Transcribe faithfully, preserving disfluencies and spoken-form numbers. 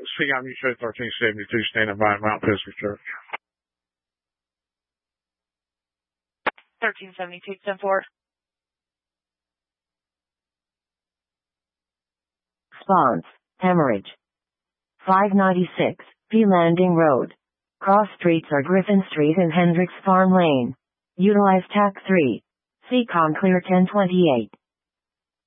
speaking on Mutual thirteen seventy-two, standing by at Mount Pisgah Church. thirteen seventy-two, ten four. Response, hemorrhage. five ninety-six, P Landing Road. Cross streets are Griffin Street and Hendricks Farm Lane. Utilize T A C three. C COM clear ten twenty-eight.